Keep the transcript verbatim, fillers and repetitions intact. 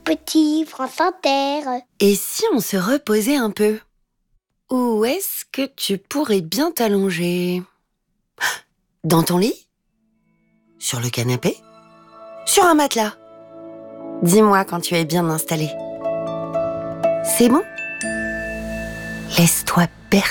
Petit, France Inter. Et si on se reposait un peu? Où est-ce que tu pourrais bien t'allonger? Dans ton lit? Sur le canapé? Sur un matelas? Dis-moi quand tu es bien installé. C'est bon? Laisse-toi